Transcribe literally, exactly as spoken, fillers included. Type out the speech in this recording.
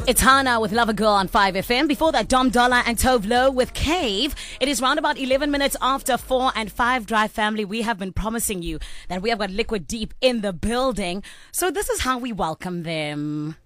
It's Hana with Love a Girl on five F M. Before that, Dom Dollar and Tove Lo with Cave. It is round about eleven minutes after four, and five Drive family, we have been promising you that we have got Liquid Deep in the building. So this is how we welcome them.